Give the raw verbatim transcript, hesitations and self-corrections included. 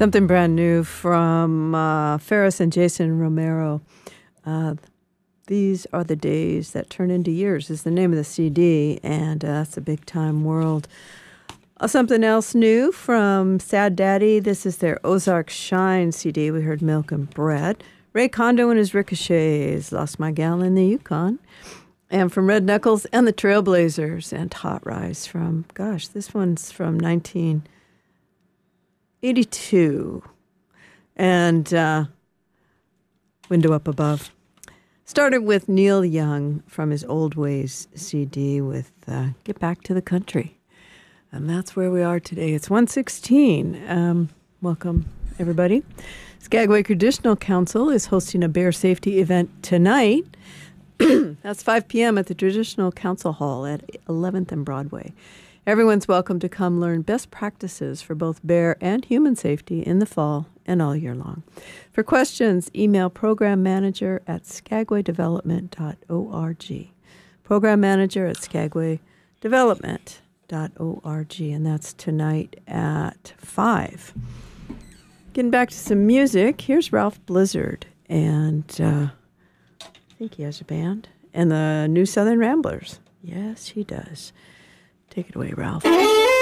Something brand new from uh, Ferris and Jason Romero. Uh, These Are the Days That Turn Into Years is the name of the C D, and uh, that's a big time world. Uh, something else new from Sad Daddy. This is their Ozark Shine C D. We heard Milk and Bread. Ray Kondo and his Ricochets, Lost My Gal in the Yukon. And from Red Knuckles and the Trailblazers and Hot Rise from, gosh, this one's from nineteen eighty-two. And uh, Window Up Above. Started with Neil Young from his Old Ways C D with uh, Get Back to the Country. And that's where we are today. It's one sixteen. Um, welcome, everybody. Skagway Traditional Council is hosting a bear safety event tonight. That's five p.m. at the Traditional Council Hall at eleventh and Broadway. Everyone's welcome to come learn best practices for both bear and human safety in the fall and all year long. For questions, email program manager at skagway development dot org. Program manager at skagway development dot org. And that's tonight at five. Getting back to some music, here's Ralph Blizzard. And uh, I think he has a band. And the New Southern Ramblers. Yes, he does. Take it away, Ralph.